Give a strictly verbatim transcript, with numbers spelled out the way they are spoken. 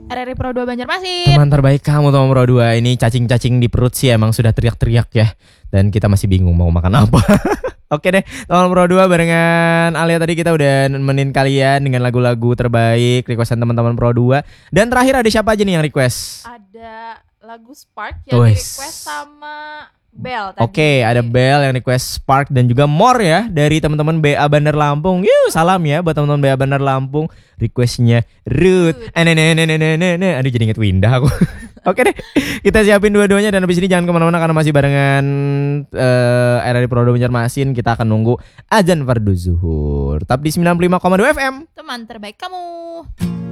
R R I Pro dua Banjarmasin. Teman terbaik kamu teman Pro dua. Ini cacing-cacing di perut sih emang sudah teriak-teriak ya. Dan kita masih bingung mau makan apa. Oke deh, teman Pro dua barengan Alia tadi kita udah nemenin kalian dengan lagu-lagu terbaik requestan teman-teman Pro dua. Dan terakhir ada siapa aja nih yang request? Ada lagu Spark yang Wes. di request sama Bel tadi. Oke, ada Bel yang request Spark dan juga More ya dari teman-teman B A Bandar Lampung. Yuh, salam ya buat teman-teman B A Bandar Lampung. Requestnya Ruth. Eh, ne, ne, ne, ne, ne, ne, ne. Aduh jadi inget Windah aku. Oke deh, kita siapin dua-duanya dan habis ini jangan kemana-mana karena masih barengan uh, R R I Pro dua Banjarmasin. Kita akan nunggu azan fardu zuhur. Tetap di sembilan puluh lima koma dua F M. Teman terbaik kamu.